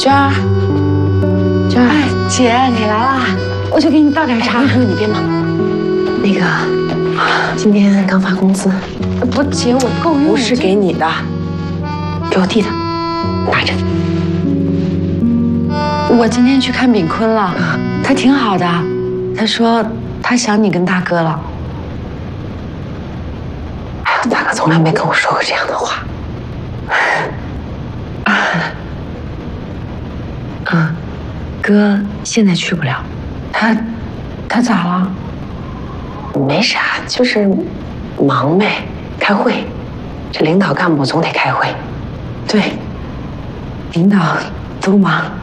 娟儿，娟儿，哎，姐，你来啦，我去给你倒点茶。 哥，你别忙。那个，今天刚发工资。 不，姐，我够用。 不是给你的，给我弟的，拿着。 我今天去看炳坤了，他挺好的，他说他想你跟大哥了。 哎呦，大哥从来没跟我说过这样的话。 哥现在去不了，他咋了？ 没啥，就是忙呗，开会。这领导干部总得开会。 对，领导都忙。